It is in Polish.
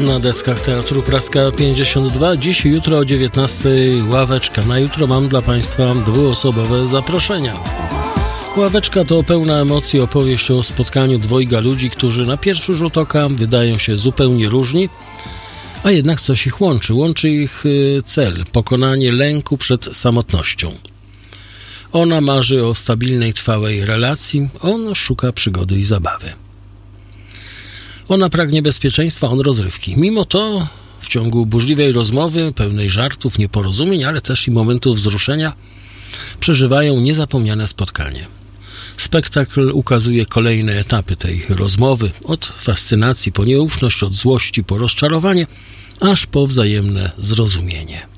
na deskach Teatru Praska 52. Dziś i jutro o 19 ławeczka. Na jutro mam dla Państwa dwuosobowe zaproszenia. Ławeczka to pełna emocji opowieść o spotkaniu dwojga ludzi, którzy na pierwszy rzut oka wydają się zupełnie różni, a jednak coś ich łączy. Łączy ich cel, pokonanie lęku przed samotnością. Ona marzy o stabilnej, trwałej relacji, on szuka przygody i zabawy. Ona pragnie bezpieczeństwa, on rozrywki. Mimo to w ciągu burzliwej rozmowy, pełnej żartów, nieporozumień, ale też i momentów wzruszenia, przeżywają niezapomniane spotkanie. Spektakl ukazuje kolejne etapy tej rozmowy, od fascynacji po nieufność, od złości po rozczarowanie, aż po wzajemne zrozumienie.